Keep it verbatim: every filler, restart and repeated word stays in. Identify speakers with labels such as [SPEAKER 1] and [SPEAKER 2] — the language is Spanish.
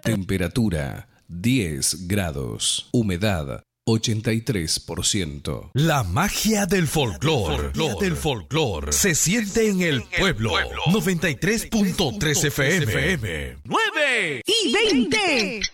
[SPEAKER 1] Temperatura diez grados. Humedad ochenta y tres por ciento.
[SPEAKER 2] La magia del folclore, del folclore se siente en el pueblo. noventa y tres punto tres F M.
[SPEAKER 3] nueve y veinte.